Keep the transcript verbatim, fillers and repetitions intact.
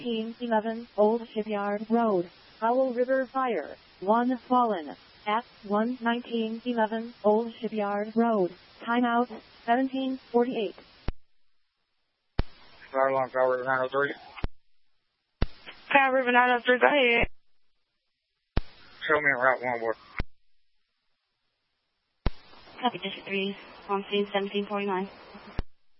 eleven Old Shipyard Road, Powell River Fire, one fallen. At one nineteen eleven Old Shipyard Road, timeout seventeen forty-eight. Fire alarm, Powell River nine oh three. Powell River nine oh three, go ahead. Show me a route one more. Copy, District three, on scene seventeen forty-nine.